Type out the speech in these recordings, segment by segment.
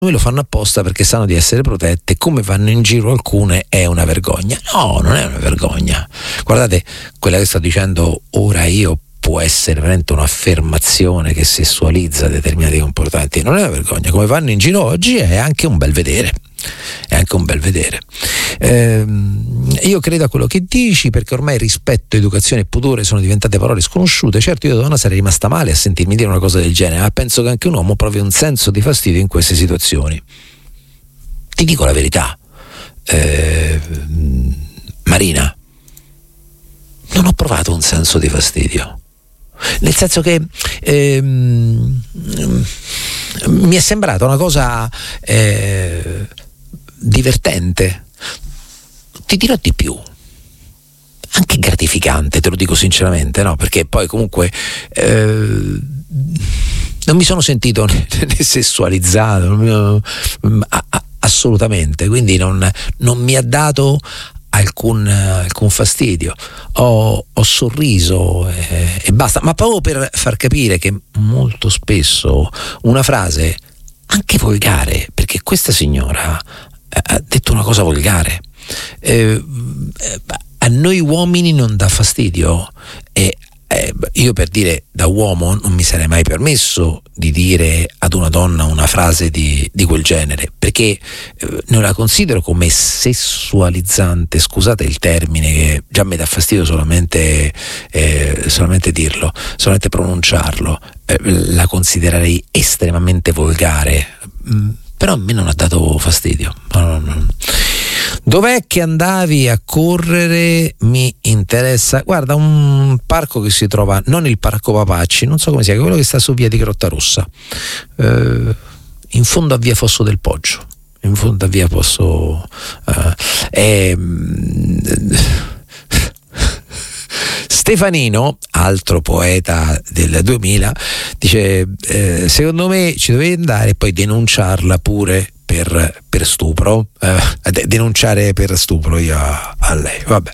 Lo fanno apposta perché sanno di essere protette. Come vanno in giro alcune è una vergogna. No, non è una vergogna. Guardate, quella che sto dicendo ora io può essere veramente un'affermazione che sessualizza determinati comportamenti. Non è una vergogna. Come vanno in giro oggi è anche un bel vedere. È anche un bel vedere. Io credo a quello che dici, perché ormai rispetto, educazione e pudore sono diventate parole sconosciute. Certo, io da donna sarei rimasta male a sentirmi dire una cosa del genere, ma penso che anche un uomo provi un senso di fastidio in queste situazioni. Ti dico la verità, Marina, non ho provato un senso di fastidio, nel senso che mi è sembrata una cosa divertente. Ti dirò di più, anche gratificante, te lo dico sinceramente, no? Perché poi comunque non mi sono sentito né sessualizzato, assolutamente, quindi non mi ha dato alcun fastidio. Ho sorriso e basta, ma proprio per far capire che molto spesso una frase anche volgare, perché questa signora ha detto una cosa volgare, a noi uomini non dà fastidio, e io, per dire, da uomo non mi sarei mai permesso di dire ad una donna una frase di quel genere, perché non la considero come sessualizzante. Scusate il termine, che già mi dà fastidio solamente dirlo, solamente pronunciarlo. La considererei estremamente volgare, però a me non ha dato fastidio. No. Dov'è che andavi a correre? Mi interessa. Guarda, un parco che si trova, non il Parco Papacci, non so come si chiama, quello che sta su via di Grottarossa, in fondo a via Fosso del Poggio, in fondo a via Fosso. Stefanino, altro poeta del 2000, dice secondo me ci dovevi andare e poi denunciarla pure per stupro, denunciare per stupro io a lei. Vabbè.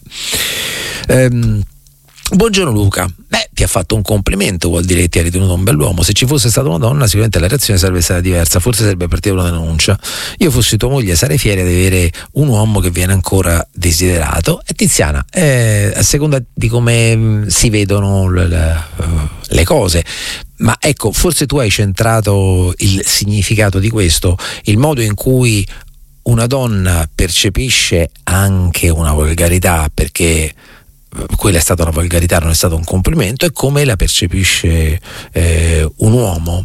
Buongiorno Luca, ti ha fatto un complimento, vuol dire che ti ha ritenuto un bell'uomo. Se ci fosse stata una donna sicuramente la reazione sarebbe stata diversa, forse sarebbe partita una denuncia. Io fossi tua moglie sarei fiera di avere un uomo che viene ancora desiderato. E Tiziana, a seconda di come si vedono le cose, ma ecco, forse tu hai centrato il significato di questo, il modo in cui una donna percepisce anche una volgarità, perché quella è stata una volgarità, non è stato un complimento, e come la percepisce un uomo.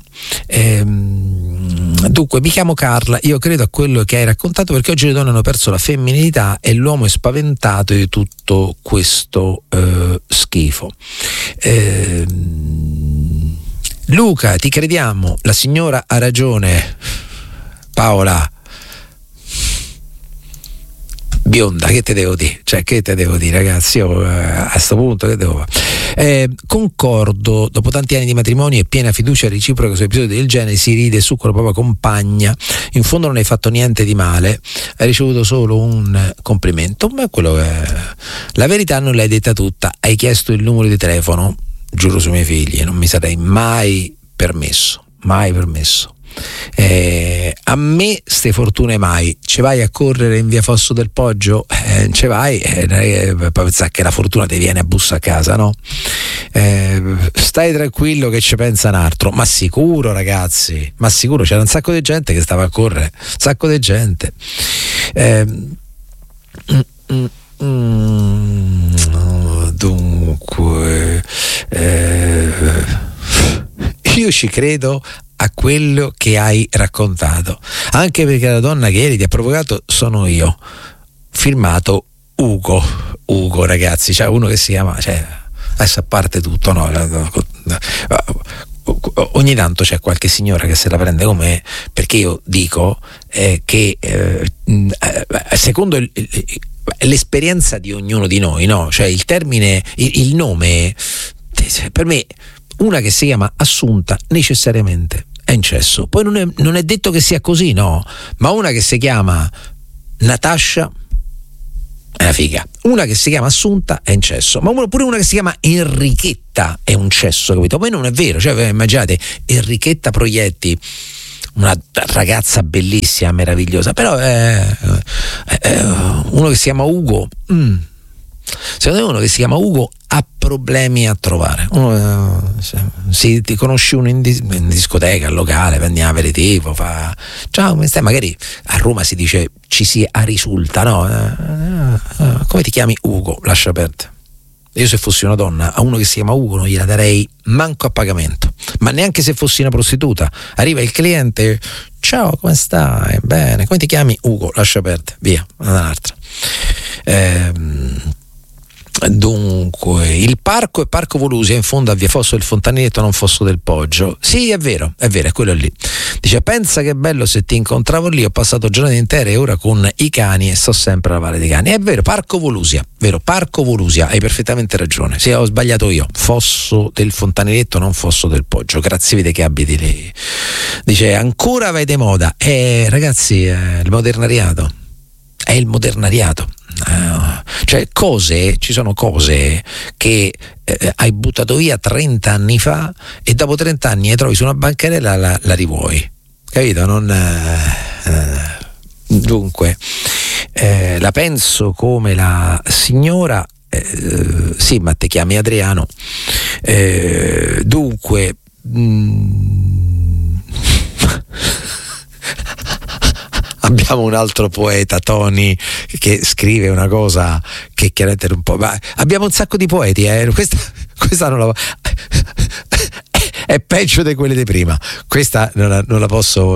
Dunque, mi chiamo Carla, io credo a quello che hai raccontato, perché oggi le donne hanno perso la femminilità e l'uomo è spaventato di tutto questo schifo. Luca, ti crediamo, la signora ha ragione. Paola, bionda, che te devo dire? Cioè, che te devo dire, ragazzi? Io a sto punto che devo fare? Concordo, dopo tanti anni di matrimonio e piena fiducia reciproca su episodi del genere si ride su con la propria compagna. In fondo non hai fatto niente di male, hai ricevuto solo un complimento, ma quello la verità non l'hai detta tutta. Hai chiesto il numero di telefono, giuro sui miei figli, non mi sarei mai permesso. A me ste fortune mai. Ci vai a correre in via Fosso del Poggio, ci vai, poi pensare che la fortuna ti viene a bussa a casa, no? Stai tranquillo che ci pensa un altro. Ma sicuro, ragazzi, ma sicuro, c'era un sacco di gente che stava a correre, un sacco di gente. Dunque, io ci credo a quello che hai raccontato, anche perché la donna che ieri ti ha provocato sono io. Firmato Ugo, ragazzi, c'è uno che si chiama, cioè, adesso a parte tutto, no, ogni tanto c'è qualche signora che se la prende con me, perché io dico che secondo l'esperienza di ognuno di noi, no? Cioè il termine, il nome, per me, una che si chiama Assunta necessariamente è incesso. Poi non è detto che sia così, no, ma una che si chiama Natascia è una figa, una che si chiama Assunta è incesso, ma pure una che si chiama Enrichetta è un cesso, capito? Poi non è vero, cioè immaginate Enrichetta Proietti, una ragazza bellissima, meravigliosa, però uno che si chiama Ugo, secondo me uno che si chiama Ugo ha problemi a trovare. Ti conosci uno in discoteca, al locale, prendi un aperitivo, fa ciao, come stai? Magari a Roma si dice ci si risulta, no? Come ti chiami? Ugo, lascia perdere. Io se fossi una donna, a uno che si chiama Ugo non gliela darei manco a pagamento, ma neanche se fossi una prostituta. Arriva il cliente, ciao, come stai? Bene, come ti chiami? Ugo, lascia perdere, via, un'altra. Dunque, il parco è Parco Volusia, in fondo a via Fosso del Fontanetto, non Fosso del Poggio. Sì, è vero, è quello lì. Dice, pensa che bello se ti incontravo lì, ho passato giornate intere ora con i cani e sto sempre alla Valle dei Cani. È vero, Parco Volusia, hai perfettamente ragione. Sì, ho sbagliato io, Fosso del Fontanetto, non Fosso del Poggio. Grazie, vede che abiti lì. Dice, ancora vai di moda. Ragazzi, il modernariato. È il modernariato. Cioè ci sono cose che hai buttato via 30 anni fa e dopo 30 anni le trovi su una bancarella, la rivuoi, capito? Dunque la penso come la signora, sì, ma te chiami Adriano, dunque abbiamo un altro poeta, Tony, che scrive una cosa che chiaramente un po'. Ma abbiamo un sacco di poeti, questa non la è peggio di quelle di prima. Questa non la posso.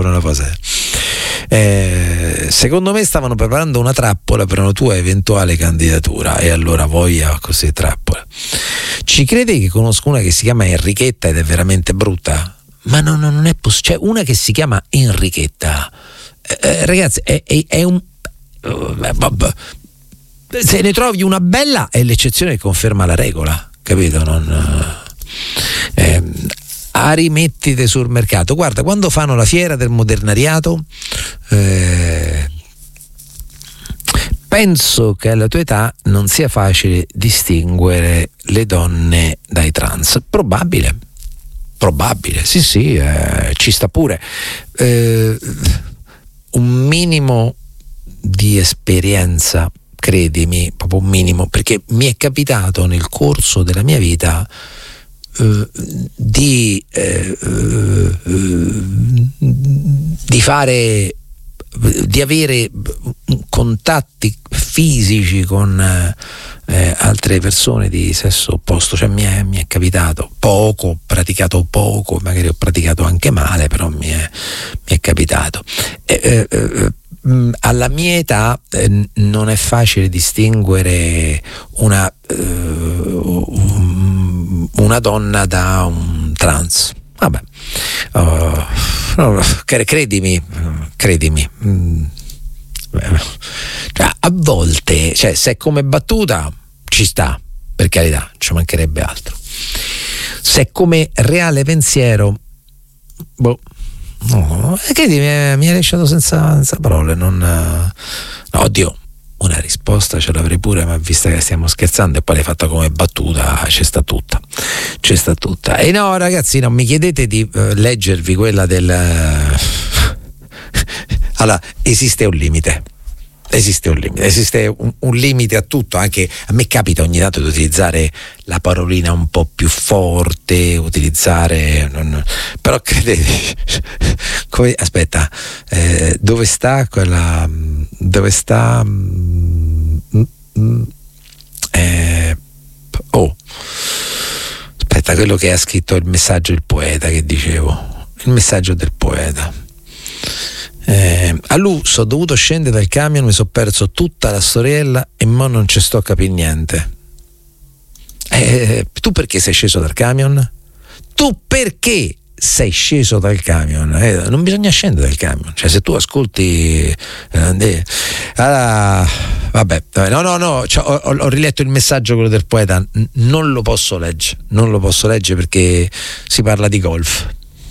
Secondo me stavano preparando una trappola per una tua eventuale candidatura, e allora voglia così trappola. Ci credi che conosco una che si chiama Enrichetta ed è veramente brutta? Ma no, non è possibile. C'è una che si chiama Enrichetta. Ragazzi, è un se ne trovi una bella è l'eccezione che conferma la regola, capito? Rimettite sul mercato. Guarda, quando fanno la fiera del modernariato, penso che alla tua età non sia facile distinguere le donne dai trans. Probabile, sì, ci sta pure. Un minimo di esperienza, credimi, proprio un minimo, perché mi è capitato nel corso della mia vita di avere contatti fisici con altre persone di sesso opposto. Cioè mi è capitato poco, ho praticato poco, magari ho praticato anche male, però mi è capitato. Alla mia età non è facile distinguere una donna da un trans. Vabbè, credimi. Cioè, a volte, cioè, se è come battuta ci sta, per carità, ci mancherebbe altro. Se è come reale pensiero, credimi, mi hai lasciato senza parole. Oddio, una risposta ce l'avrei pure, ma vista che stiamo scherzando e poi l'hai fatta come battuta, c'è sta tutta. E no, ragazzi, non mi chiedete di leggervi quella del allora, esiste un limite, esiste un limite a tutto. Anche a me capita ogni tanto di utilizzare la parolina un po' più forte, però credete, aspetta, dove sta quella, aspetta, quello che ha scritto il messaggio del poeta, che dicevo, il messaggio del poeta. A lui sono dovuto scendere dal camion, mi sono perso tutta la storiella e mo non ci sto a capire niente. Tu perché sei sceso dal camion? Non bisogna scendere dal camion. Cioè, se tu ascolti vabbè, no, ho riletto il messaggio, quello del poeta, non lo posso leggere perché si parla di golf.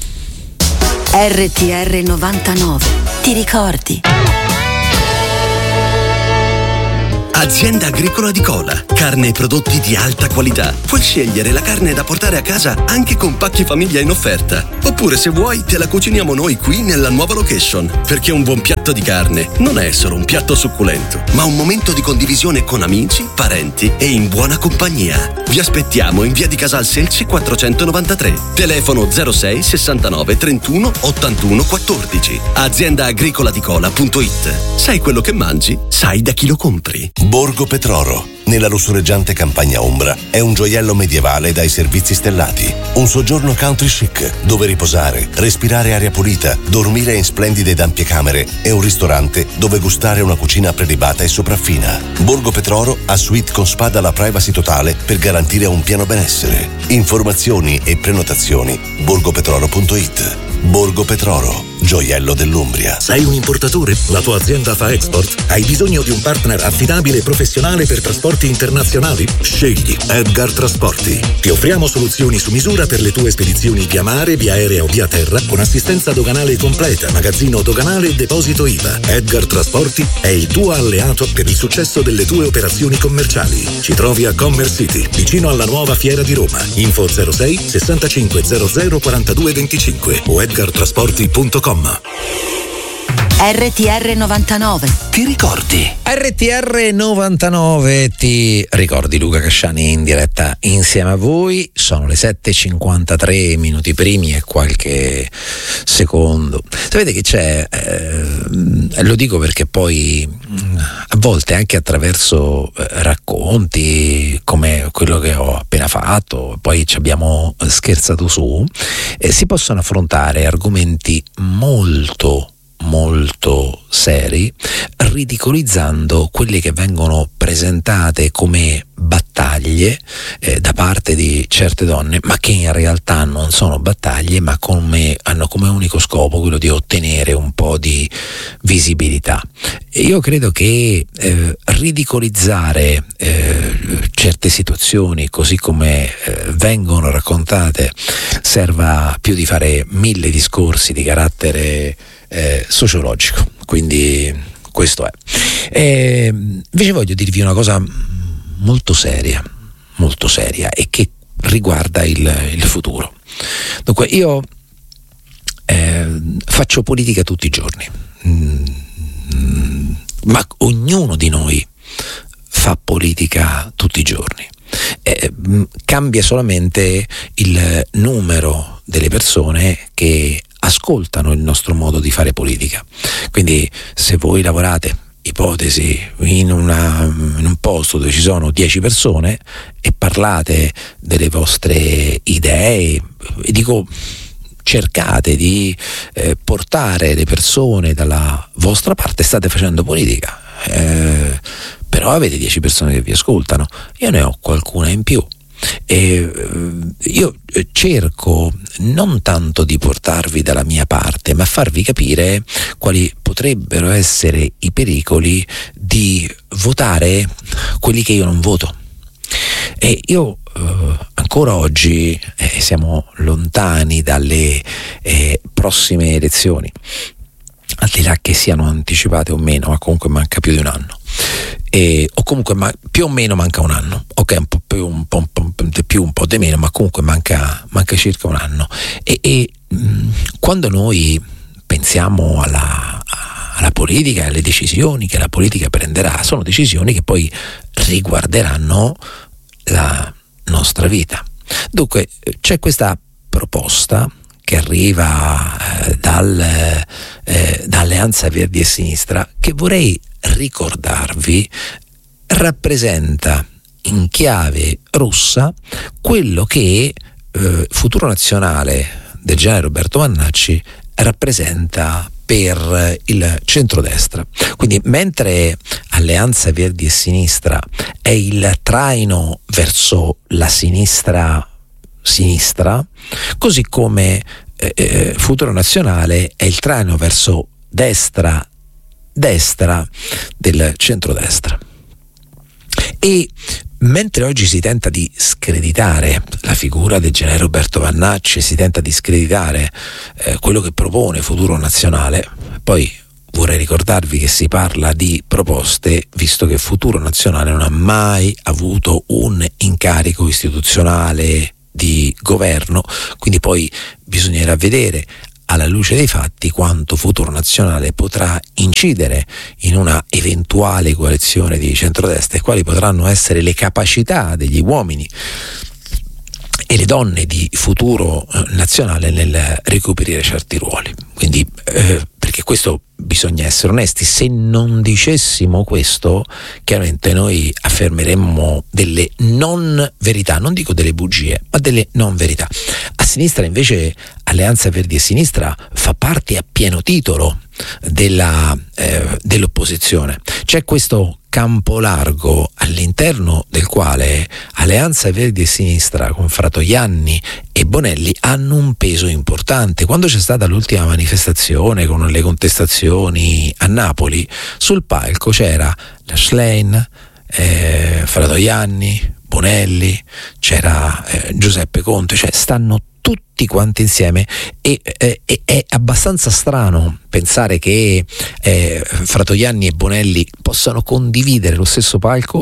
RTR 99, ti ricordi? Azienda Agricola di Cola. Carne e prodotti di alta qualità. Puoi scegliere la carne da portare a casa anche con pacchi famiglia in offerta. Oppure, se vuoi, te la cuciniamo noi qui nella nuova location. Perché un buon piatto di carne non è solo un piatto succulento, ma un momento di condivisione con amici, parenti e in buona compagnia. Vi aspettiamo in via di Casal Selci 493. Telefono 06 69 31 81 14. AziendaagricolaDicola.it. Sai quello che mangi? Sai da chi lo compri. Borgo Petroro, nella lussureggiante campagna ombra, è un gioiello medievale dai servizi stellati. Un soggiorno country chic, dove riposare, respirare aria pulita, dormire in splendide ed ampie camere e un ristorante dove gustare una cucina prelibata e sopraffina. Borgo Petroro ha suite con spa dalla privacy totale per garantire un pieno benessere. Informazioni e prenotazioni borgopetroro.it. Borgo Petroro, gioiello dell'Umbria. Sei un importatore? La tua azienda fa export? Hai bisogno di un partner affidabile e professionale per trasporti internazionali? Scegli Edgar Trasporti. Ti offriamo soluzioni su misura per le tue spedizioni via mare, via aerea o via terra, con assistenza doganale completa, magazzino doganale e deposito IVA. Edgar Trasporti è il tuo alleato per il successo delle tue operazioni commerciali. Ci trovi a Commerce City, vicino alla nuova Fiera di Roma. Info 06 65 00 42 25 o edgartrasporti.com. RTR 99. Ti ricordi? RTR 99 ti ricordi. Luca Casciani in diretta insieme a voi. Sono le 7:53 minuti primi e qualche secondo. Sapete che c'è, lo dico perché poi a volte anche attraverso racconti come quello che ho appena fatto, poi ci abbiamo scherzato su, si possono affrontare argomenti molto seri, ridicolizzando quelle che vengono presentate come battaglie da parte di certe donne, ma che in realtà non sono battaglie, ma hanno come unico scopo quello di ottenere un po' di visibilità. E io credo che ridicolizzare certe situazioni così come vengono raccontate serva più di fare 1000 discorsi di carattere sociologico. Quindi questo è. Invece voglio dirvi una cosa molto seria e che riguarda il futuro. Dunque, io faccio politica tutti i giorni, ma ognuno di noi fa politica tutti i giorni. Cambia solamente il numero delle persone che ascoltano il nostro modo di fare politica. Quindi se voi lavorate, ipotesi, in un posto dove ci sono 10 persone e parlate delle vostre idee, e dico cercate di portare le persone dalla vostra parte, state facendo politica, però avete 10 persone che vi ascoltano. Io ne ho qualcuna in più. E io cerco non tanto di portarvi dalla mia parte, ma farvi capire quali potrebbero essere i pericoli di votare quelli che io non voto. E io ancora oggi siamo lontani dalle prossime elezioni, al di là che siano anticipate o meno, ma comunque manca più di un anno. O comunque più o meno manca un anno, ok, un po' più, un po' di più, un po' di meno, ma comunque manca circa un anno. E quando noi pensiamo alla politica e alle decisioni che la politica prenderà, sono decisioni che poi riguarderanno la nostra vita. Dunque c'è questa proposta che arriva da Alleanza Verdi e Sinistra, che vorrei ricordarvi rappresenta in chiave rossa quello che Futuro Nazionale del generale Roberto Vannacci rappresenta per il centrodestra. Quindi mentre Alleanza Verdi e Sinistra è il traino verso la sinistra, così come Futuro Nazionale è il traino verso destra del centrodestra. E mentre oggi si tenta di screditare la figura del generale Roberto Vannacci, si tenta di screditare quello che propone Futuro Nazionale, poi vorrei ricordarvi che si parla di proposte, visto che Futuro Nazionale non ha mai avuto un incarico istituzionale di governo, quindi poi bisognerà vedere alla luce dei fatti quanto Futuro Nazionale potrà incidere in una eventuale coalizione di centrodestra e quali potranno essere le capacità degli uomini e le donne di Futuro Nazionale nel recuperare certi ruoli. Quindi perché questo bisogna essere onesti, se non dicessimo questo chiaramente noi affermeremmo delle non verità, non dico delle bugie, ma delle non verità. A sinistra invece Alleanza Verdi e Sinistra fa parte a pieno titolo dell'opposizione. C'è questo campo largo all'interno del quale Alleanza Verdi e Sinistra con Fratoianni e Bonelli hanno un peso importante. Quando c'è stata l'ultima manifestazione con le contestazioni a Napoli, sul palco c'era la Schlein, Fratoianni, Bonelli, c'era Giuseppe Conte, cioè stanno tutti quanti insieme e è abbastanza strano pensare che Fratoianni e Bonelli possano condividere lo stesso palco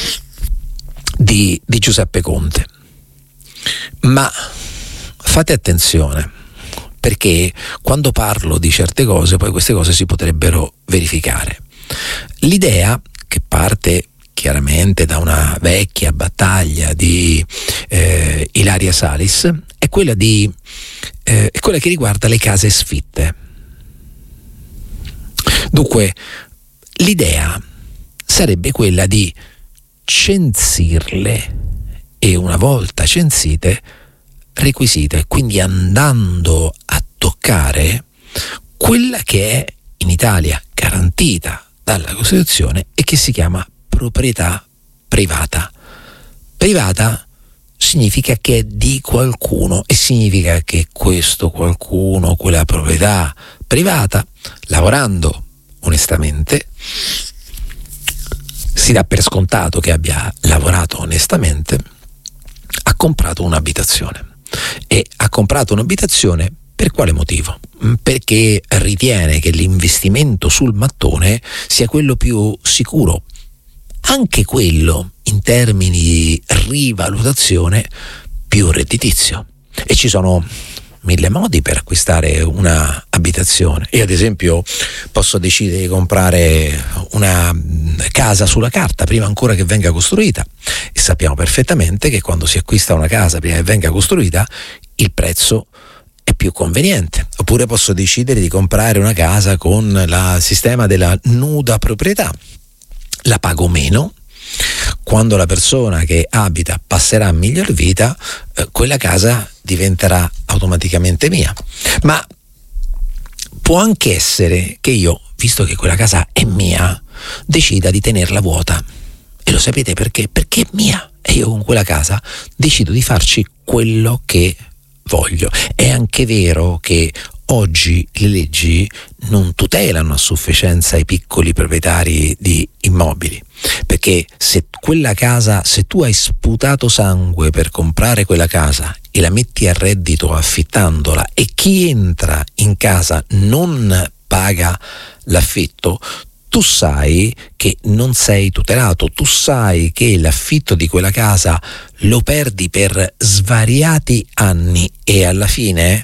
di Giuseppe Conte. Ma fate attenzione, perché quando parlo di certe cose poi queste cose si potrebbero verificare. L'idea che parte chiaramente da una vecchia battaglia di Ilaria Salis è quella che riguarda le case sfitte. Dunque l'idea sarebbe quella di censirle e una volta censite requisite, quindi andando a toccare quella che è in Italia garantita dalla Costituzione e che si chiama proprietà privata. Privata significa che è di qualcuno e significa che questo qualcuno, quella proprietà privata, lavorando onestamente, si dà per scontato che abbia lavorato onestamente, ha comprato un'abitazione. E ha comprato un'abitazione per quale motivo? Perché ritiene che l'investimento sul mattone sia quello più sicuro, anche quello in termini di rivalutazione più redditizio. E ci sono 1000 modi per acquistare una abitazione. Io ad esempio posso decidere di comprare una casa sulla carta prima ancora che venga costruita, e sappiamo perfettamente che quando si acquista una casa prima che venga costruita il prezzo è più conveniente. Oppure posso decidere di comprare una casa con il sistema della nuda proprietà, la pago meno. Quando la persona che abita passerà a miglior vita, quella casa diventerà automaticamente mia. Ma può anche essere che io, visto che quella casa è mia, decida di tenerla vuota. E lo sapete perché? Perché è mia e io con quella casa decido di farci quello che voglio. È anche vero che oggi le leggi non tutelano a sufficienza i piccoli proprietari di immobili, perché se quella casa, se tu hai sputato sangue per comprare quella casa e la metti a reddito affittandola e chi entra in casa non paga l'affitto, tu sai che non sei tutelato, tu sai che l'affitto di quella casa lo perdi per svariati anni e alla fine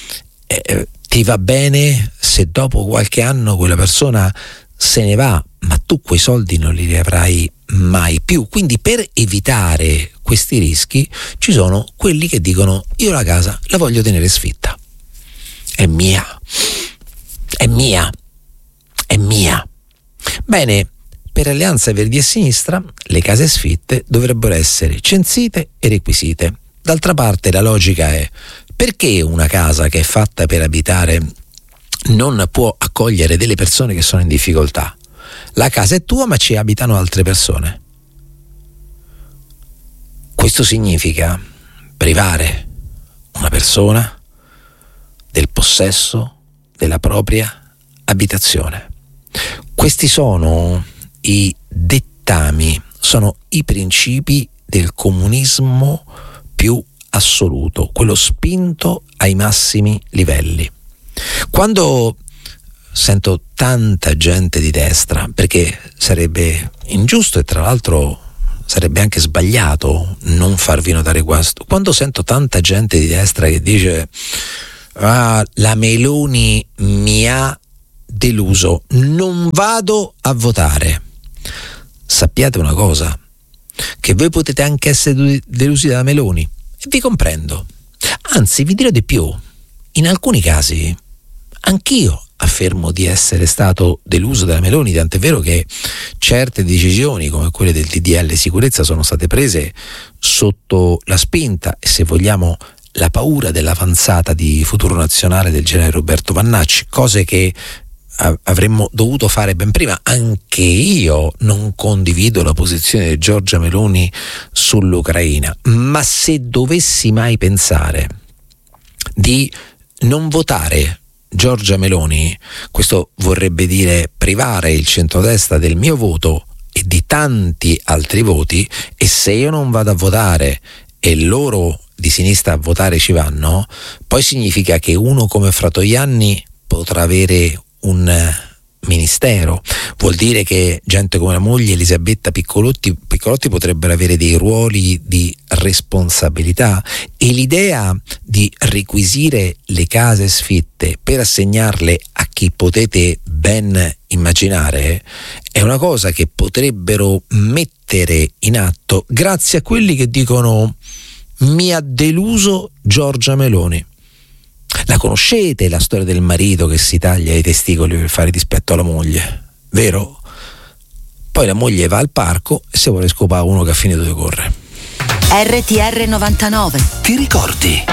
ti va bene se dopo qualche anno quella persona se ne va, ma tu quei soldi non li riavrai mai più. Quindi per evitare questi rischi ci sono quelli che dicono: io la casa la voglio tenere sfitta, è mia, è mia, è mia. Bene, per Alleanza Verdi e Sinistra le case sfitte dovrebbero essere censite e requisite. D'altra parte la logica è: perché una casa che è fatta per abitare non può accogliere delle persone che sono in difficoltà? La casa è tua ma ci abitano altre persone. Questo significa privare una persona del possesso della propria abitazione. Questi sono i dettami, sono i principi del comunismo più assoluto, quello spinto ai massimi livelli. Quando sento tanta gente di destra, perché sarebbe ingiusto e tra l'altro sarebbe anche sbagliato non farvi notare questo. Quando sento tanta gente di destra che dice la Meloni mi ha deluso, non vado a votare, sappiate una cosa, che voi potete anche essere delusi dalla Meloni e vi comprendo, anzi vi dirò di più, in alcuni casi anch'io affermo di essere stato deluso dalla Meloni, tant'è vero che certe decisioni come quelle del DDL sicurezza sono state prese sotto la spinta e, se vogliamo, la paura dell'avanzata di Futuro Nazionale del generale Roberto Vannacci, cose che avremmo dovuto fare ben prima. Anche io non condivido la posizione di Giorgia Meloni sull'Ucraina, ma se dovessi mai pensare di non votare Giorgia Meloni, questo vorrebbe dire privare il centrodestra del mio voto e di tanti altri voti, e se io non vado a votare e loro di sinistra a votare ci vanno, poi significa che uno come Fratoianni potrà avere un ministero, vuol dire che gente come la moglie Elisabetta Piccolotti potrebbero avere dei ruoli di responsabilità, e l'idea di requisire le case sfitte per assegnarle a chi potete ben immaginare è una cosa che potrebbero mettere in atto grazie a quelli che dicono mi ha deluso Giorgia Meloni. La conoscete la storia del marito che si taglia i testicoli per fare dispetto alla moglie, vero? Poi la moglie va al parco e se vuole scopare uno che ha finito di correre. RTR 99. Ti ricordi?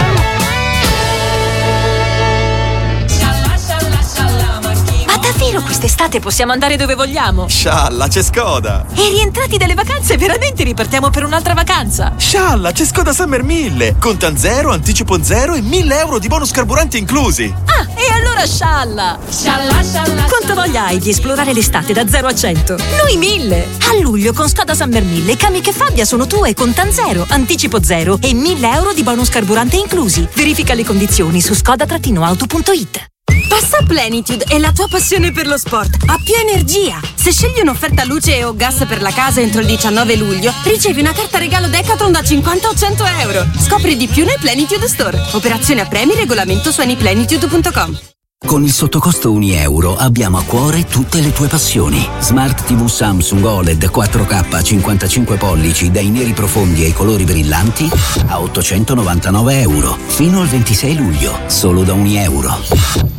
Davvero quest'estate possiamo andare dove vogliamo? Scialla, c'è Skoda! E rientrati dalle vacanze veramente ripartiamo per un'altra vacanza? Scialla, c'è Skoda Summer 1000! Contan zero, anticipo zero e 1.000 euro di bonus carburanti inclusi! Ah, e allora scialla! Scialla, scialla! Quanta voglia hai di esplorare l'estate da 0 a 100? Noi 1000! A luglio con Skoda Summer 1000 Kamiq e Fabia sono tue, contan zero, anticipo zero e 1.000 euro di bonus carburante inclusi. Verifica le condizioni su skoda-auto.it. Passa Plenitude è la tua passione per lo sport. Ha più energia. Se scegli un'offerta luce o gas per la casa entro il 19 luglio, ricevi una carta regalo Decathlon da 50 o 100 euro. Scopri di più nei Plenitude Store. Operazione a premi, regolamento su anyplenitude.com. Con il sottocosto €1 abbiamo a cuore tutte le tue passioni. Smart TV Samsung OLED 4K 55 pollici dai neri profondi ai colori brillanti a €899. Fino al 26 luglio, solo da €1.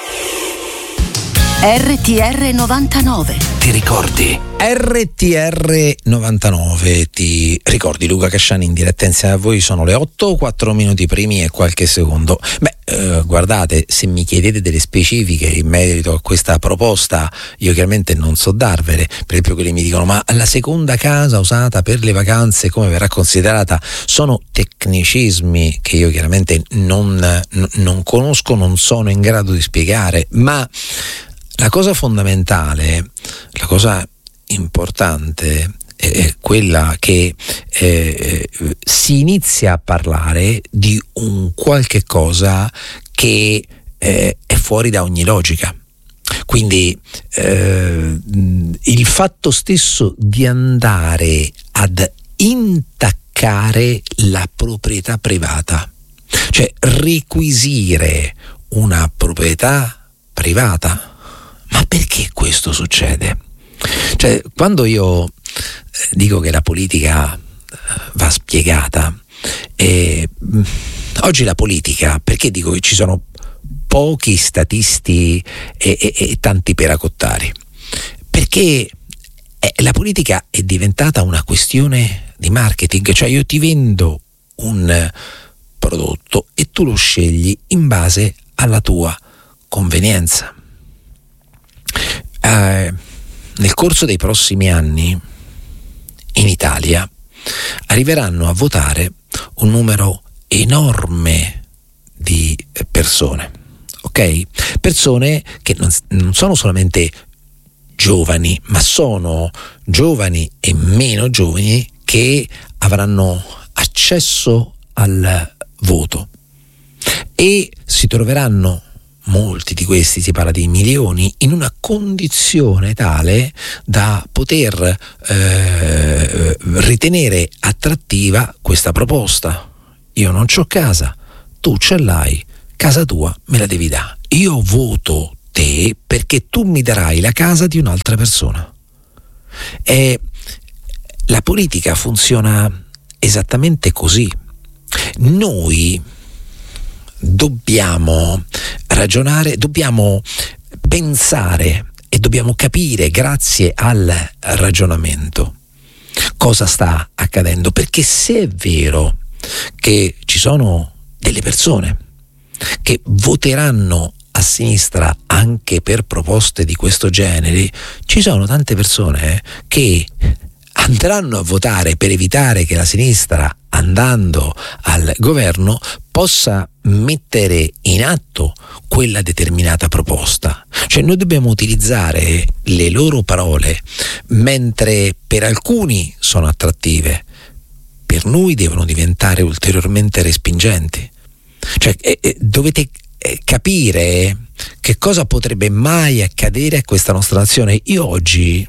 RTR 99. Ti ricordi? RTR 99, ti ricordi? Luca Casciani in diretta insieme a voi, sono le 8, 4 minuti primi e qualche secondo. Guardate, se mi chiedete delle specifiche in merito a questa proposta, io chiaramente non so darvele. Per esempio, quelli mi dicono: ma la seconda casa usata per le vacanze come verrà considerata? Sono tecnicismi che io chiaramente non conosco, non sono in grado di spiegare, ma la cosa fondamentale, la cosa importante è quella che si inizia a parlare di un qualche cosa che è fuori da ogni logica. Quindi il fatto stesso di andare ad intaccare la proprietà privata, cioè requisire una proprietà privata. Ma perché questo succede? Cioè, quando io dico che la politica va spiegata, oggi la politica, perché dico che ci sono pochi statisti e tanti peracottari? Perché la politica è diventata una questione di marketing, cioè io ti vendo un prodotto e tu lo scegli in base alla tua convenienza. Nel corso dei prossimi anni in Italia arriveranno a votare un numero enorme di persone, ok? Persone che non sono solamente giovani, ma sono giovani e meno giovani che avranno accesso al voto e si troveranno molti di questi, si parla di milioni, in una condizione tale da poter ritenere attrattiva questa proposta. Io non c'ho casa, tu ce l'hai, casa tua me la devi dare. Io voto te perché tu mi darai la casa di un'altra persona. E la politica funziona esattamente così. Noi dobbiamo ragionare, dobbiamo pensare e dobbiamo capire, grazie al ragionamento, cosa sta accadendo. Perché se è vero che ci sono delle persone che voteranno a sinistra anche per proposte di questo genere, ci sono tante persone che andranno a votare per evitare che la sinistra, andando al governo, possa mettere in atto quella determinata proposta. Cioè noi dobbiamo utilizzare le loro parole, mentre per alcuni sono attrattive, per noi devono diventare ulteriormente respingenti. Cioè dovete capire che cosa potrebbe mai accadere a questa nostra nazione. Io oggi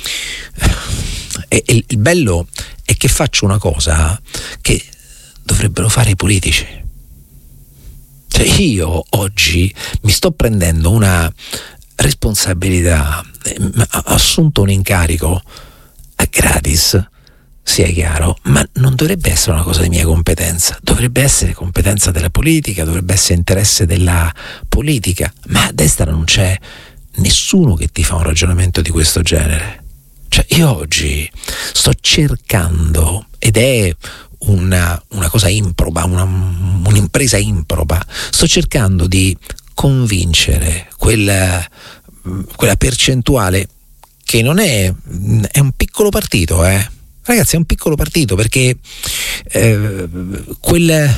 il bello è che faccio una cosa che dovrebbero fare i politici. Cioè io oggi mi sto prendendo una responsabilità, ho assunto un incarico a gratis, sia chiaro, ma non dovrebbe essere una cosa di mia competenza, dovrebbe essere competenza della politica, dovrebbe essere interesse della politica, ma a destra non c'è nessuno che ti fa un ragionamento di questo genere. Cioè io oggi sto cercando, ed è una cosa improba, un'impresa improba, sto cercando di convincere quella percentuale che non è un piccolo partito, ragazzi, è un piccolo partito, perché quel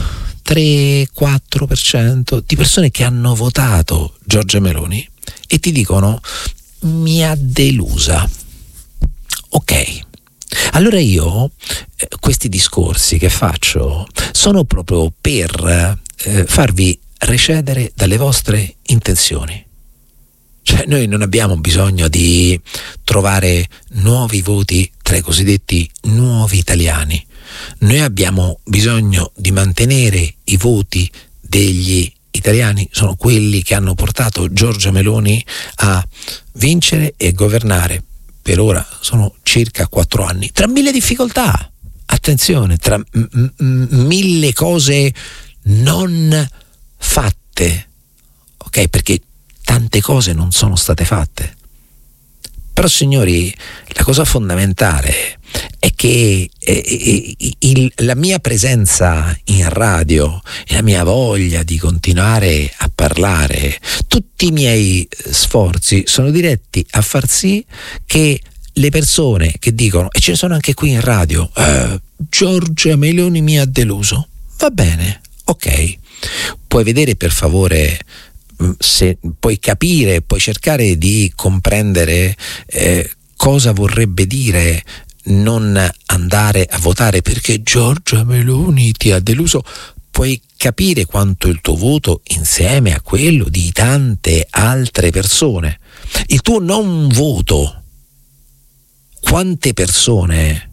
3-4% di persone che hanno votato Giorgia Meloni e ti dicono mi ha delusa. Ok, allora io questi discorsi che faccio sono proprio per farvi recedere dalle vostre intenzioni. Cioè noi non abbiamo bisogno di trovare nuovi voti tra i cosiddetti nuovi italiani, noi abbiamo bisogno di mantenere i voti degli italiani, sono quelli che hanno portato Giorgia Meloni a vincere e governare. Per ora sono circa 4 anni, tra mille difficoltà, attenzione, tra mille cose non fatte, ok? Perché tante cose non sono state fatte. Però signori, la cosa fondamentale è che la mia presenza in radio e la mia voglia di continuare a parlare, tutti i miei sforzi sono diretti a far sì che le persone che dicono, e ce ne sono anche qui in radio, Giorgia Meloni mi ha deluso, va bene, ok, puoi vedere per favore, se puoi capire, puoi cercare di comprendere cosa vorrebbe dire non andare a votare perché Giorgia Meloni ti ha deluso, puoi capire quanto il tuo voto, insieme a quello di tante altre persone, il tuo non voto, quante persone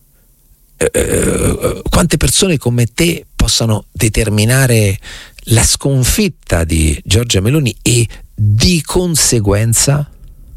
come te possano determinare la sconfitta di Giorgia Meloni e di conseguenza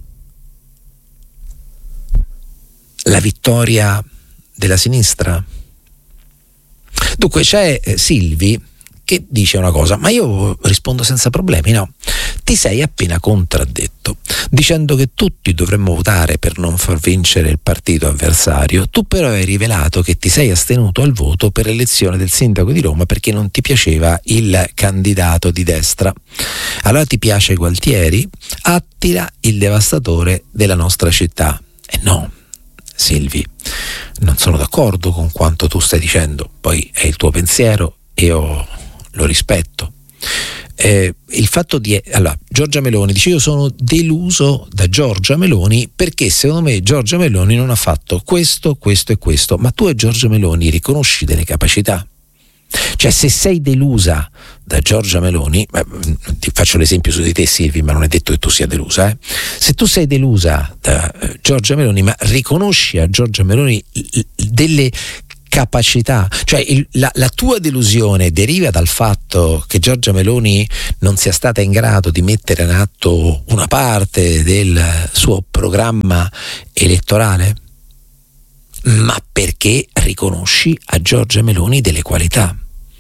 la vittoria della sinistra. Dunque c'è Silvi che dice una cosa, ma io rispondo senza problemi, no? Ti sei appena contraddetto dicendo che tutti dovremmo votare per non far vincere il partito avversario. Tu però hai rivelato che ti sei astenuto al voto per l'elezione del sindaco di Roma perché non ti piaceva il candidato di destra. Allora ti piace Gualtieri? Attila, il devastatore della nostra città. No, Silvi, non sono d'accordo con quanto tu stai dicendo, poi è il tuo pensiero e io lo rispetto. Il fatto di Giorgia Meloni dice io sono deluso da Giorgia Meloni perché secondo me Giorgia Meloni non ha fatto questo e questo, ma tu e Giorgia Meloni riconosci delle capacità, Cioè, se sei delusa da Giorgia Meloni, ti faccio l'esempio su di te, Silvi, ma non è detto che tu sia delusa, se tu sei delusa da Giorgia Meloni, ma riconosci a Giorgia Meloni delle capacità, cioè la tua delusione deriva dal fatto che Giorgia Meloni non sia stata in grado di mettere in atto una parte del suo programma elettorale, ma perché riconosci a Giorgia Meloni delle qualità.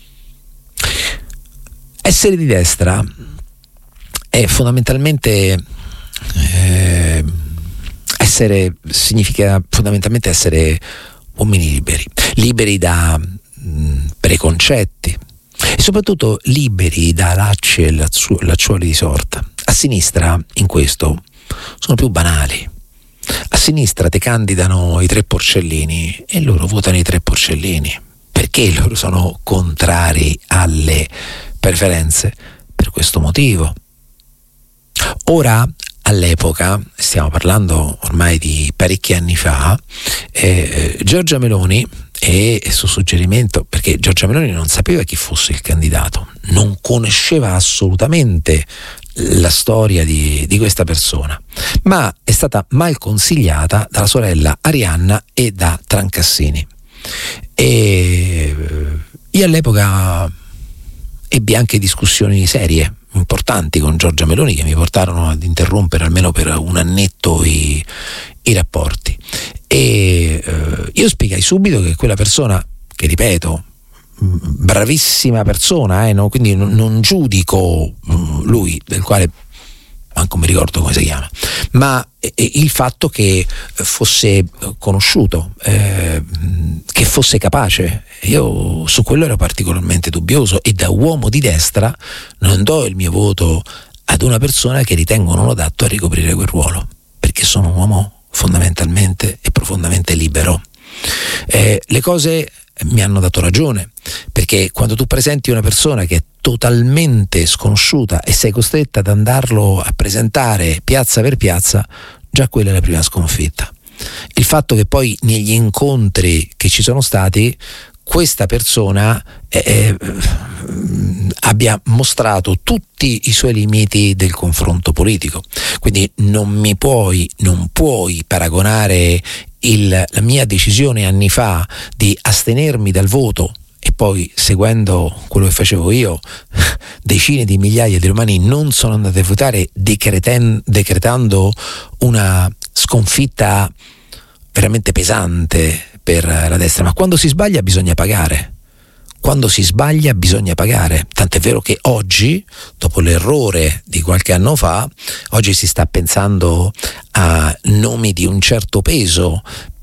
Essere di destra è fondamentalmente significa fondamentalmente essere uomini liberi da preconcetti e soprattutto liberi da lacci e lacciuoli di sorta. A sinistra in questo sono più banali. A sinistra ti candidano i 3 porcellini e loro votano i 3 porcellini. Perché loro sono contrari alle preferenze? Per questo motivo. Ora, all'epoca, stiamo parlando ormai di parecchi anni fa, Giorgia Meloni, e su suggerimento, perché Giorgia Meloni non sapeva chi fosse il candidato, non conosceva assolutamente la storia di questa persona, ma è stata mal consigliata dalla sorella Arianna e da Trancassini. E io all'epoca ebbi anche discussioni serie, importanti con Giorgia Meloni, che mi portarono ad interrompere almeno per un annetto i rapporti, e io spiegai subito che quella persona, che ripeto, bravissima persona, no? Quindi non giudico lui, del quale manco mi ricordo come si chiama, ma il fatto che fosse conosciuto, che fosse capace, io su quello ero particolarmente dubbioso, e da uomo di destra non do il mio voto ad una persona che ritengo non adatto a ricoprire quel ruolo, perché sono un uomo fondamentalmente e profondamente libero. Le cose mi hanno dato ragione, perché quando tu presenti una persona che è totalmente sconosciuta e sei costretta ad andarlo a presentare piazza per piazza, già quella è la prima sconfitta. Il fatto che poi negli incontri che ci sono stati questa persona abbia mostrato tutti i suoi limiti del confronto politico, quindi non puoi paragonare la mia decisione anni fa di astenermi dal voto, e poi, seguendo quello che facevo io, decine di migliaia di romani non sono andati a votare, decretando una sconfitta veramente pesante per la destra. Ma quando si sbaglia bisogna pagare. Quando si sbaglia bisogna pagare. Tant'è vero che oggi, dopo l'errore di qualche anno fa, oggi si sta pensando a nomi di un certo peso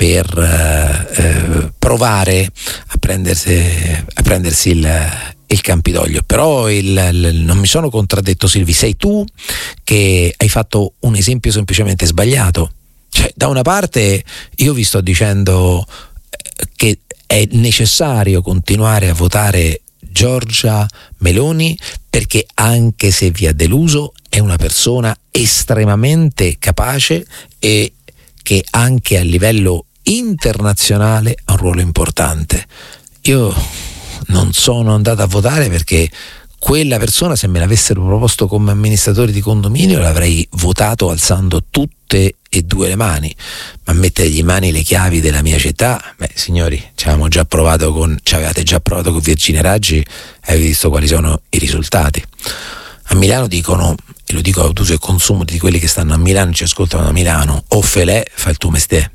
per provare a prendersi il Campidoglio. Però non mi sono contraddetto, Silvi, sei tu che hai fatto un esempio semplicemente sbagliato. Cioè, da una parte io vi sto dicendo che è necessario continuare a votare Giorgia Meloni, perché anche se vi ha deluso è una persona estremamente capace e che anche a livello internazionale ha un ruolo importante. Io non sono andato a votare perché quella persona, se me l'avessero proposto come amministratore di condominio, l'avrei votato alzando tutte e 2 le mani, ma mettergli in mani le chiavi della mia città, signori, ci avevate già provato con Virginia Raggi, avete visto quali sono i risultati. A Milano dicono, e lo dico ad uso e consumo di quelli che stanno a Milano e ci ascoltano da Milano: o Felè, fa il tuo mestiere.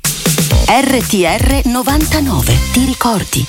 RTR 99, ti ricordi?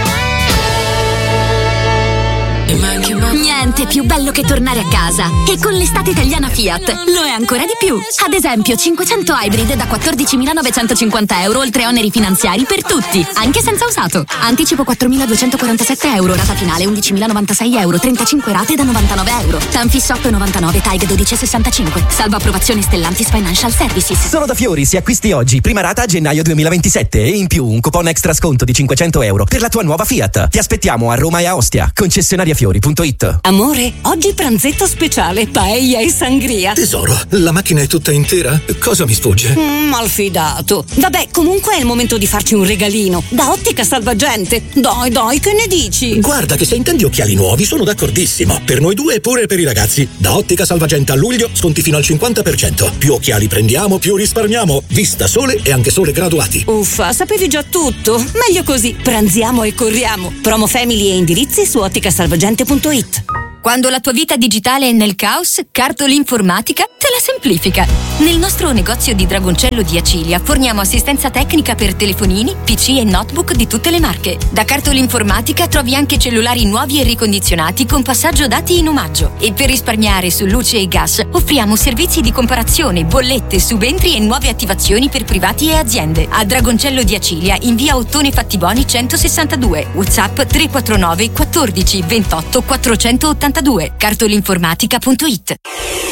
Niente più bello che tornare a casa. E con l'estate italiana Fiat lo è ancora di più. Ad esempio 500 Hybrid da 14.950 euro, oltre oneri finanziari per tutti, anche senza usato. Anticipo 4.247 euro, rata finale 11.096 euro, 35 rate da 99 euro. Tanfisso 8,99, TAG 12,65. Salvo approvazione Stellantis Financial Services. Solo da Fiori, se acquisti oggi, prima rata a gennaio 2027 e in più un coupon extra sconto di 500 euro per la tua nuova Fiat. Ti aspettiamo a Roma e a Ostia, concessionaria Fiat Montefiori.it. Amore, oggi pranzetto speciale, paella e sangria. Tesoro, la macchina è tutta intera? Cosa mi sfugge? Malfidato. Vabbè, comunque è il momento di farci un regalino. Da Ottica Salvagente. Dai, che ne dici? Guarda che se intendi occhiali nuovi sono d'accordissimo. Per noi due e pure per i ragazzi. Da Ottica Salvagente a luglio sconti fino al 50%. Più occhiali prendiamo, più risparmiamo. Vista Sole e anche Sole graduati. Uffa, sapevi già tutto. Meglio così, pranziamo e corriamo. Promo Family e indirizzi su otticasalvagente.it. Quando la tua vita digitale è nel caos, Cartoli Informatica te la semplifica. Nel nostro negozio di Dragoncello di Acilia forniamo assistenza tecnica per telefonini, PC e notebook di tutte le marche. Da Cartoli Informatica trovi anche cellulari nuovi e ricondizionati con passaggio dati in omaggio. E per risparmiare su luce e gas offriamo servizi di comparazione, bollette, subentri e nuove attivazioni per privati e aziende. A Dragoncello di Acilia in via Ottone Fattiboni 162. WhatsApp 349 14 28 482. Cartolinformatica.it.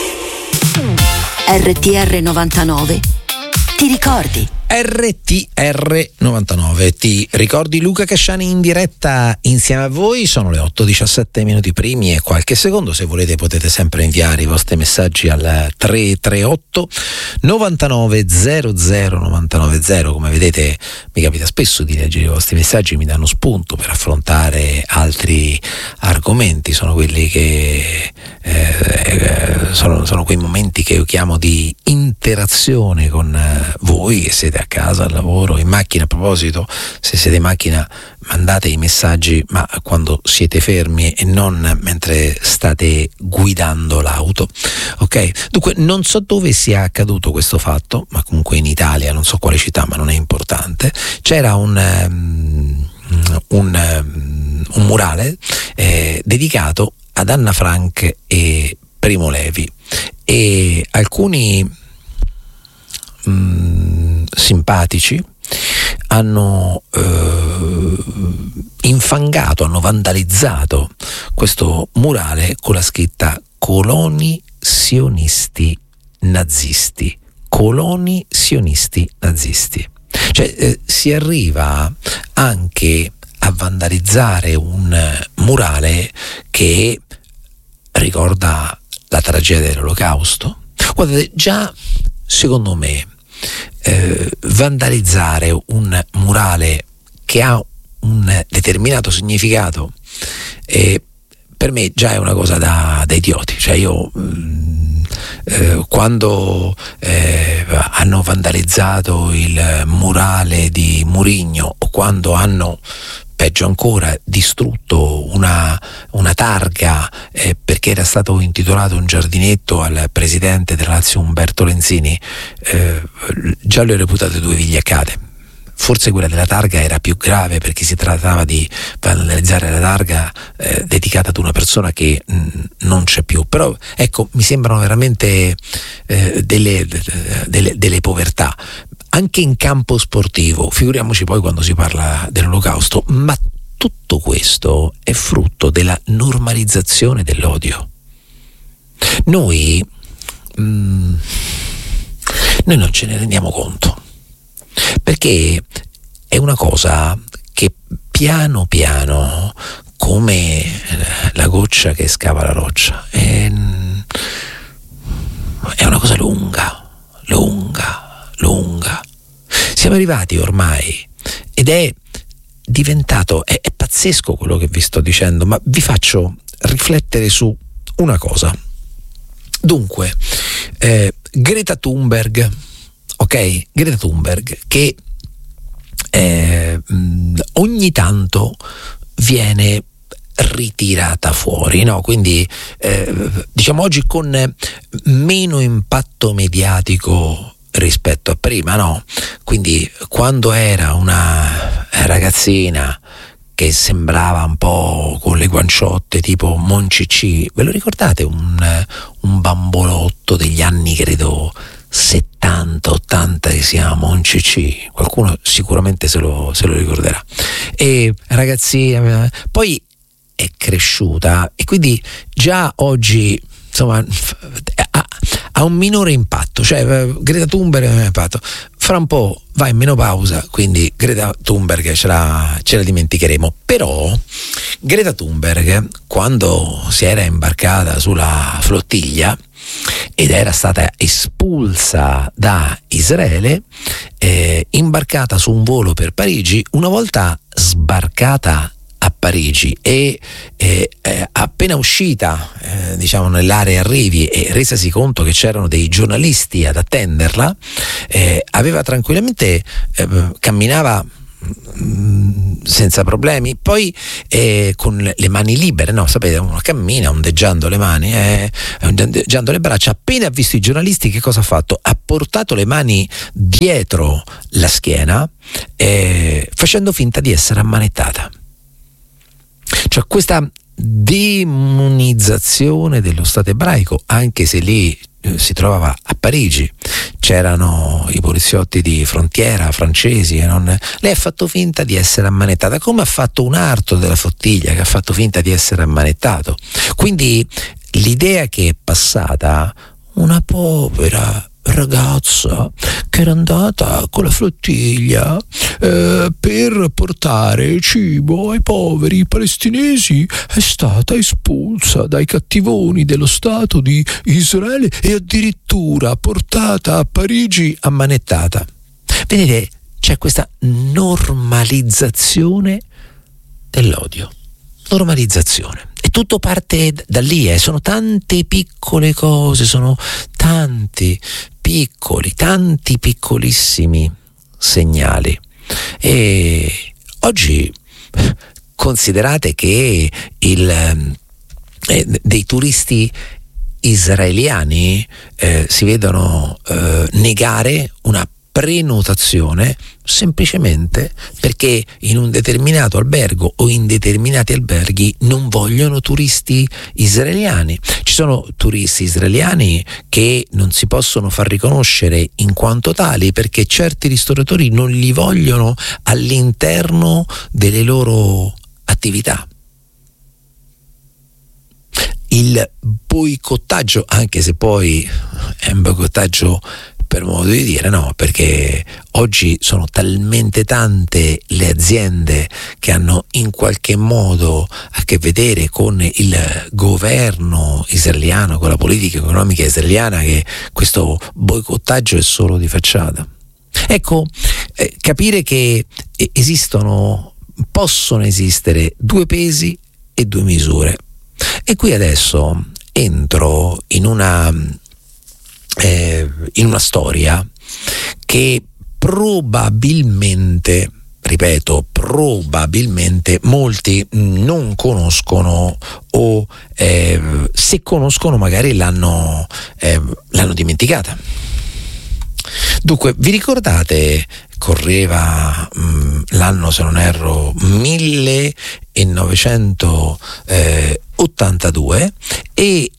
RTR 99. Ti ricordi? RTR 99. Ti ricordi Luca Casciani in diretta insieme a voi? Sono le 8:17 minuti primi e qualche secondo. Se volete potete sempre inviare i vostri messaggi al 338 99 00 990. Come vedete mi capita spesso di leggere i vostri messaggi, mi danno spunto per affrontare altri argomenti. Sono quelli che sono quei momenti che io chiamo di interazione con voi che siete a casa, al lavoro, in macchina. A proposito, se siete in macchina mandate i messaggi ma quando siete fermi e non mentre state guidando l'auto, ok? Dunque non so dove sia accaduto questo fatto, ma comunque in Italia, non so quale città, ma non è importante. C'era un murale dedicato ad Anna Frank e Primo Levi, e alcuni simpatici hanno infangato, hanno vandalizzato questo murale con la scritta "Coloni sionisti nazisti". Coloni sionisti nazisti. Cioè si arriva anche a vandalizzare un murale che ricorda la tragedia dell'Olocausto. Guardate, già secondo me vandalizzare un murale che ha un determinato significato per me già è una cosa da idioti. Cioè io quando hanno vandalizzato il murale di Mourinho, o quando hanno, peggio ancora, distrutto una targa perché era stato intitolato un giardinetto al presidente della Lazio Umberto Lenzini, già le ho reputate due vigliaccate. Forse quella della targa era più grave perché si trattava di vandalizzare la targa dedicata ad una persona che non c'è più. Però ecco, mi sembrano veramente delle povertà anche in campo sportivo, figuriamoci poi quando si parla dell'Olocausto. Ma tutto questo è frutto della normalizzazione dell'odio. Noi non ce ne rendiamo conto, perché è una cosa che piano piano, come la goccia che scava la roccia, è una cosa lunga. Siamo arrivati ormai, ed è diventato, è pazzesco quello che vi sto dicendo, ma vi faccio riflettere su una cosa. Dunque, Greta Thunberg, ok? Greta Thunberg, che ogni tanto viene ritirata fuori, no? Quindi diciamo oggi con meno impatto mediatico rispetto a prima, no? Quindi quando era una ragazzina che sembrava un po' con le guanciotte tipo Moncicci, ve lo ricordate? Un bambolotto degli anni credo 70-80 che si chiama Moncicci, qualcuno sicuramente se lo ricorderà. E ragazzina, poi è cresciuta e quindi già oggi insomma ha un minore impatto. Cioè Greta Thunberg fra un po' va in menopausa, quindi Greta Thunberg ce la dimenticheremo. Però Greta Thunberg, quando si era imbarcata sulla flottiglia ed era stata espulsa da Israele, imbarcata su un volo per Parigi, una volta sbarcata a Parigi e appena uscita nell'area arrivi e resasi conto che c'erano dei giornalisti ad attenderla, aveva tranquillamente camminava senza problemi, poi con le mani libere, no, sapete, uno cammina ondeggiando le mani, ondeggiando le braccia. Appena ha visto i giornalisti, che cosa ha fatto? Ha portato le mani dietro la schiena, facendo finta di essere ammanettata. Cioè questa demonizzazione dello Stato ebraico, anche se lì si trovava a Parigi, c'erano i poliziotti di frontiera francesi e non, lei ha fatto finta di essere ammanettata, come ha fatto un altro della flottiglia che ha fatto finta di essere ammanettato. Quindi l'idea che è passata, una povera ragazza che era andata con la flottiglia per portare cibo ai poveri palestinesi, è stata espulsa dai cattivoni dello Stato di Israele e addirittura portata a Parigi ammanettata. Vedete, c'è questa normalizzazione dell'odio. Normalizzazione. E tutto parte da lì, sono tante piccole cose, sono tanti piccolissimi segnali. E oggi considerate che dei turisti israeliani si vedono negare una prenotazione semplicemente perché in un determinato albergo o in determinati alberghi non vogliono turisti israeliani. Ci sono turisti israeliani che non si possono far riconoscere in quanto tali perché certi ristoratori non li vogliono all'interno delle loro attività. Il boicottaggio, anche se poi è un boicottaggio per modo di dire, no, perché oggi sono talmente tante le aziende che hanno in qualche modo a che vedere con il governo israeliano, con la politica economica israeliana, che questo boicottaggio è solo di facciata. Ecco, capire che possono esistere due pesi e due misure. E qui adesso entro in una storia che probabilmente, ripeto, molti non conoscono o se conoscono magari l'hanno dimenticata. Dunque, vi ricordate, correva l'anno, se non erro, 1982 e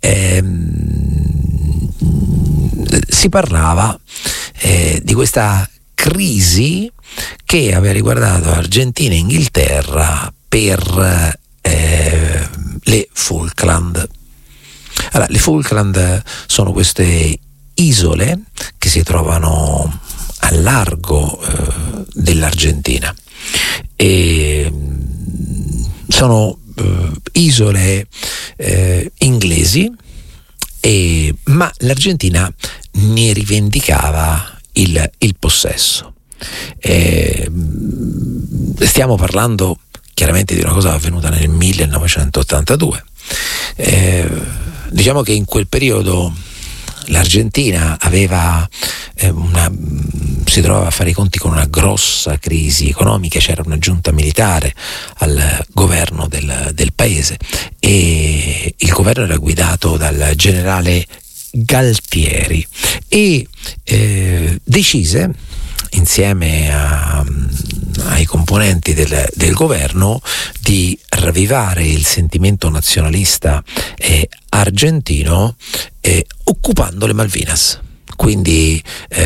si parlava di questa crisi che aveva riguardato Argentina e Inghilterra per le Falkland. Allora, le Falkland sono queste isole che si trovano al largo dell'Argentina e sono isole inglesi, ma l'Argentina ne rivendicava il possesso. Stiamo parlando chiaramente di una cosa avvenuta nel 1982. Diciamo che in quel periodo l'Argentina si trovava a fare i conti con una grossa crisi economica, c'era una giunta militare al governo del paese e il governo era guidato dal generale Galtieri e decise, insieme ai componenti del governo, di ravvivare il sentimento nazionalista argentino occupando le Malvinas. Quindi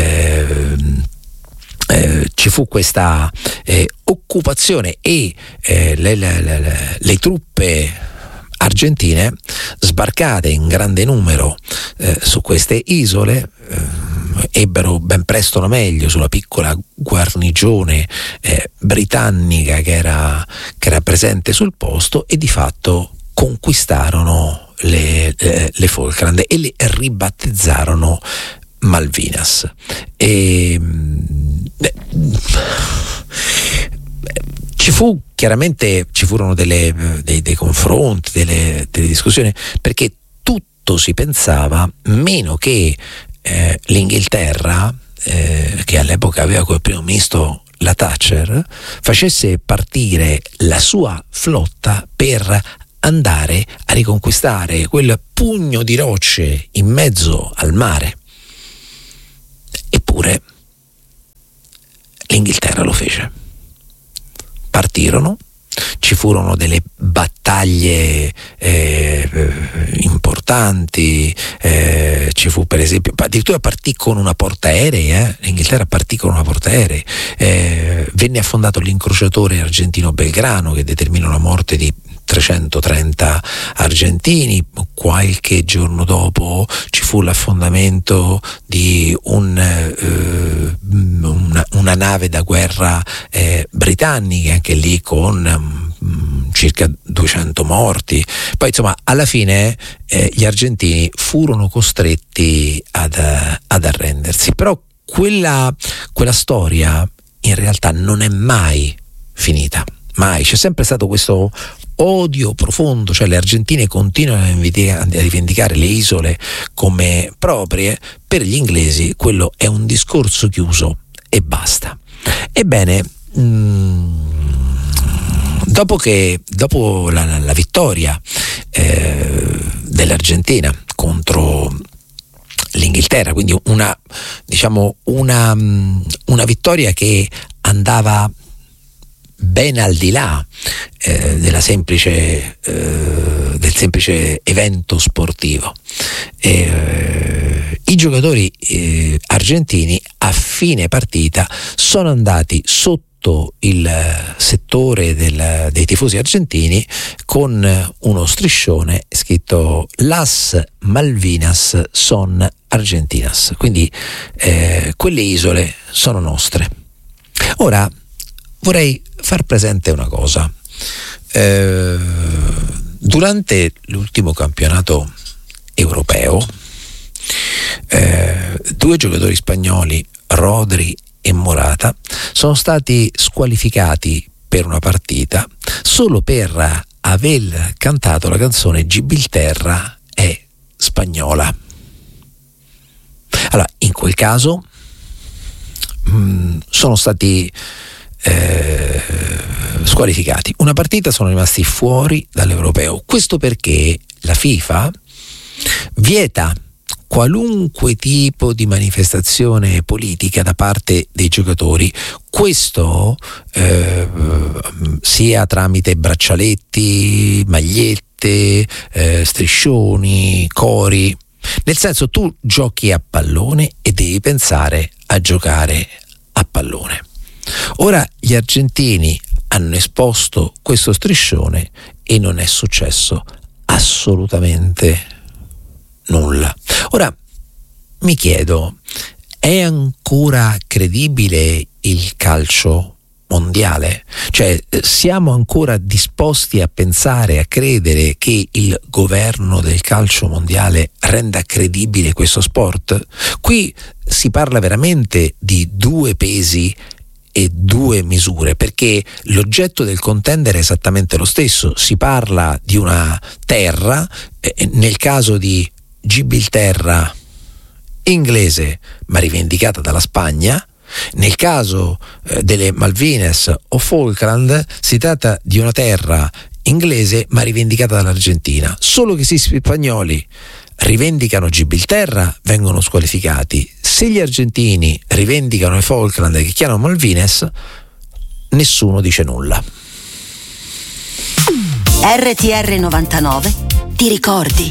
ci fu questa occupazione e le truppe argentine sbarcate in grande numero su queste isole ebbero ben presto la meglio sulla piccola guarnigione britannica che era presente sul posto, e di fatto conquistarono le Falkland e le ribattezzarono Malvinas. Ci furono dei confronti, delle discussioni, perché tutto si pensava, meno che l'Inghilterra, che all'epoca aveva come primo ministro la Thatcher, facesse partire la sua flotta per andare a riconquistare quel pugno di rocce in mezzo al mare. Eppure l'Inghilterra lo fece. Partirono, ci furono delle battaglie importanti, ci fu per esempio, addirittura partì con una portaerei, l'Inghilterra partì con una portaerei, venne affondato l'incrociatore argentino Belgrano, che determinò la morte di 330 argentini. Qualche giorno dopo ci fu l'affondamento di una nave da guerra britannica, anche lì con circa 200 morti. Poi insomma alla fine gli argentini furono costretti ad arrendersi, però quella storia in realtà non è mai finita, mai. C'è sempre stato questo odio profondo, cioè le argentine continuano a rivendicare le isole come proprie. Per gli inglesi quello è un discorso chiuso e basta. Ebbene, dopo la vittoria dell'Argentina contro l'Inghilterra, quindi una vittoria che andava ben al di là del semplice evento sportivo, i giocatori argentini a fine partita sono andati sotto il settore dei tifosi argentini con uno striscione scritto "Las Malvinas son Argentinas", quindi quelle isole sono nostre. Ora vorrei far presente una cosa. Durante l'ultimo campionato europeo, due giocatori spagnoli, Rodri e Morata, sono stati squalificati per una partita solo per aver cantato la canzone "Gibilterra è spagnola". Allora, in quel caso sono stati squalificati. Una partita, sono rimasti fuori dall'europeo. Questo perché la FIFA vieta qualunque tipo di manifestazione politica da parte dei giocatori. Questo sia tramite braccialetti, magliette, striscioni, cori. Nel senso, tu giochi a pallone e devi pensare a giocare a pallone. Ora gli argentini hanno esposto questo striscione e non è successo assolutamente nulla. Ora mi chiedo, è ancora credibile il calcio mondiale? Cioè, siamo ancora disposti a pensare, a credere che il governo del calcio mondiale renda credibile questo sport? Qui si parla veramente di due pesi e due misure, perché l'oggetto del contendere è esattamente lo stesso. Si parla di una terra, nel caso di Gibilterra inglese ma rivendicata dalla Spagna, nel caso delle Malvinas o Falkland si tratta di una terra inglese ma rivendicata dall'Argentina. Solo che se gli spagnoli rivendicano Gibilterra vengono squalificati, se gli argentini rivendicano le Falkland che chiamano Malvinas nessuno dice nulla. RTR 99 ti ricordi.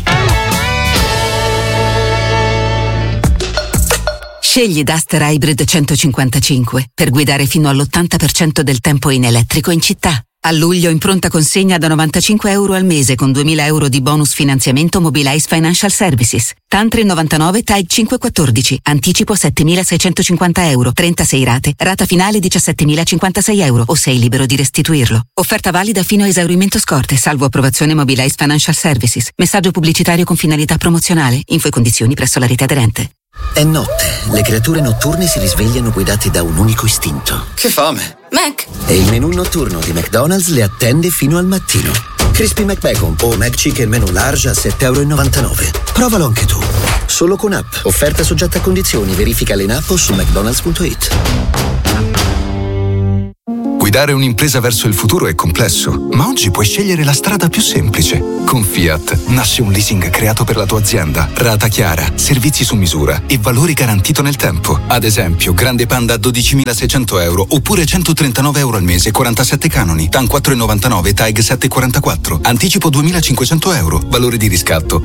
Scegli Duster Hybrid 155 per guidare fino all'80% del tempo in elettrico in città. A luglio in pronta consegna da €95 al mese con 2.000 euro di bonus finanziamento Mobilize Financial Services. Tantri 99 TAG 514. Anticipo €7.650. 36 rate. Rata finale €17.056 o sei libero di restituirlo. Offerta valida fino a esaurimento scorte, salvo approvazione Mobilize Financial Services. Messaggio pubblicitario con finalità promozionale. Info e condizioni presso la rete aderente. È notte. Le creature notturne si risvegliano guidate da un unico istinto. Che fame! Mac! E il menù notturno di McDonald's le attende fino al mattino. Crispy McBacon o McChicken menù large a €7,99. Provalo anche tu. Solo con app. Offerta soggetta a condizioni. Verifica in app o su mcdonalds.it. Guidare un'impresa verso il futuro è complesso, ma oggi puoi scegliere la strada più semplice. Con Fiat nasce un leasing creato per la tua azienda, rata chiara, servizi su misura e valori garantito nel tempo. Ad esempio, Grande Panda a €12.600 oppure €139 al mese, 47 canoni, TAN 4,99, TAG 7,44, anticipo €2.500, valore di riscatto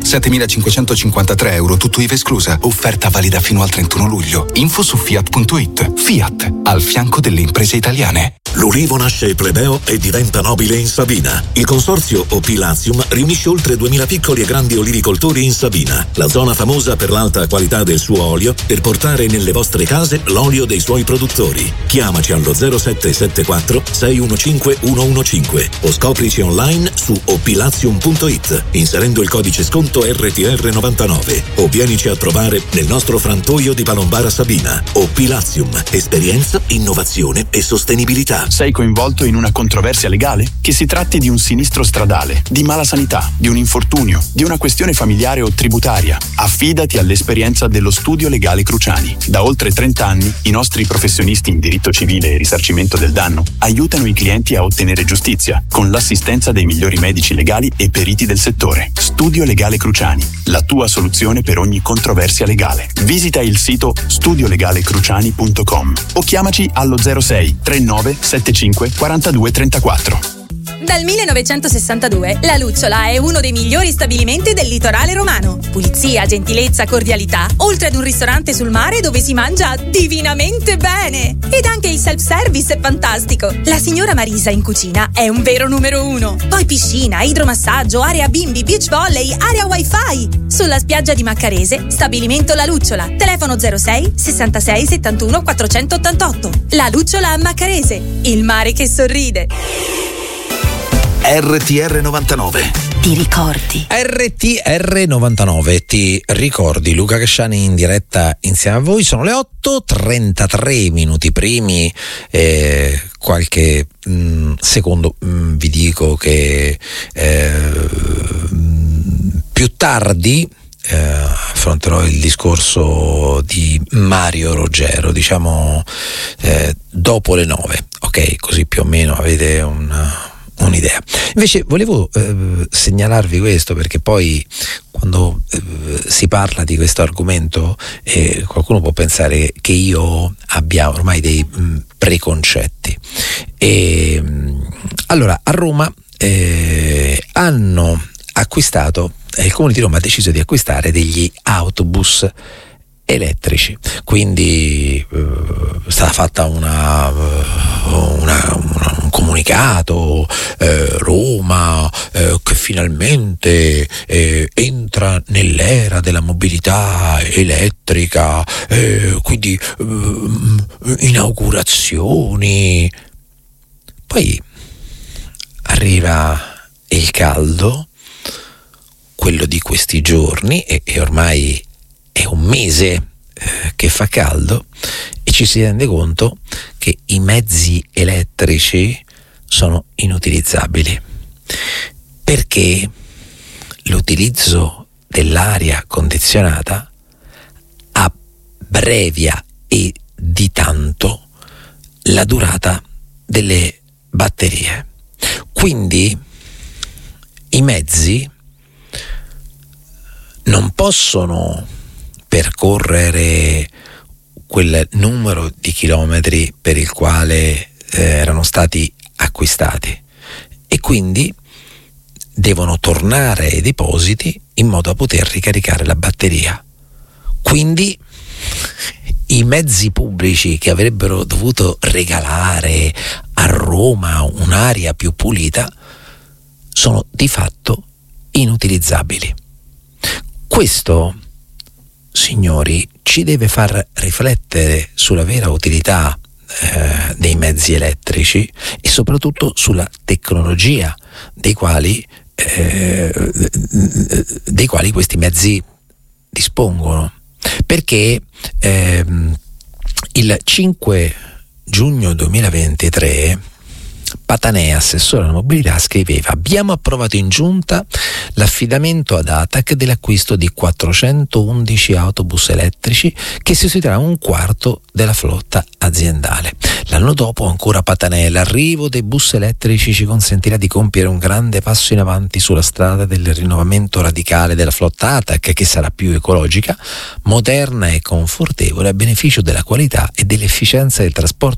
€7.553, tutto IVA esclusa. Offerta valida fino al 31 luglio. Info su Fiat.it. Fiat, al fianco delle imprese italiane. L'ulivo nasce plebeo e diventa nobile in Sabina. Il consorzio OP Latium riunisce oltre 2000 piccoli e grandi olivicoltori in Sabina, la zona famosa per l'alta qualità del suo olio, per portare nelle vostre case l'olio dei suoi produttori. Chiamaci allo 0774 615 115 o scoprici online su oplatium.it inserendo il codice sconto RTR99 o vienici a trovare nel nostro frantoio di Palombara Sabina. OP Latium, esperienza, innovazione e sostenibilità. Sei coinvolto in una controversia legale? Che si tratti di un sinistro stradale, di mala sanità, di un infortunio, di una questione familiare o tributaria, affidati all'esperienza dello Studio Legale Cruciani. Da oltre 30 anni i nostri professionisti in diritto civile e risarcimento del danno aiutano i clienti a ottenere giustizia con l'assistenza dei migliori medici legali e periti del settore. Studio Legale Cruciani, la tua soluzione per ogni controversia legale. Visita il sito studiolegalecruciani.com o chiamaci allo 06 39 75 42 34. Dal 1962 La Lucciola è uno dei migliori stabilimenti del litorale romano. Pulizia, gentilezza, cordialità, oltre ad un ristorante sul mare dove si mangia divinamente bene. Ed anche il self-service è fantastico. La signora Marisa in cucina è un vero numero uno. Poi piscina, idromassaggio, area bimbi, beach volley, area wifi. Sulla spiaggia di Maccarese, stabilimento La Lucciola. Telefono 06 66 71 488. La Lucciola a Maccarese, il mare che sorride. RTR 99. Ti ricordi? RTR 99, ti ricordi? Luca Casciani in diretta insieme a voi. Sono le 8:33 minuti primi. Qualche secondo vi dico che più tardi affronterò il discorso di Mario Roggero, diciamo dopo le 9, ok? Così più o meno avete un'idea. Invece volevo segnalarvi questo, perché poi quando si parla di questo argomento qualcuno può pensare che io abbia ormai dei preconcetti. Allora, a Roma hanno acquistato, il Comune di Roma ha deciso di acquistare degli autobus elettrici, quindi è stata fatta un comunicato, Roma che finalmente entra nell'era della mobilità elettrica, quindi inaugurazioni. Poi arriva il caldo, quello di questi giorni, e ormai è un mese che fa caldo, e ci si rende conto che i mezzi elettrici sono inutilizzabili, perché l'utilizzo dell'aria condizionata abbrevia e di tanto la durata delle batterie. Quindi i mezzi non possono percorrere quel numero di chilometri per il quale erano stati acquistati, e quindi devono tornare ai depositi in modo da poter ricaricare la batteria. Quindi i mezzi pubblici che avrebbero dovuto regalare a Roma un'aria più pulita, sono di fatto inutilizzabili. Questo, signori, ci deve far riflettere sulla vera utilità dei mezzi elettrici e soprattutto sulla tecnologia dei quali questi mezzi dispongono, perché il 5 giugno 2023 Patanè, assessore alla mobilità, scriveva: abbiamo approvato in giunta l'affidamento ad ATAC dell'acquisto di 411 autobus elettrici che sostituiranno un quarto della flotta aziendale. L'anno dopo, ancora Patanè, l'arrivo dei bus elettrici ci consentirà di compiere un grande passo in avanti sulla strada del rinnovamento radicale della flotta ATAC, che sarà più ecologica, moderna e confortevole a beneficio della qualità e dell'efficienza del trasporto